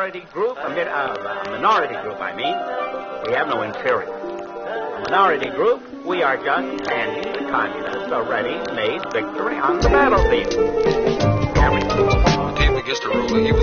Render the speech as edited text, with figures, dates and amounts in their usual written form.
minority group, I mean, we have no inferior. A minority group, we are just handing the communists a ready-made victory on the battlefield. The team that gets to rule the evil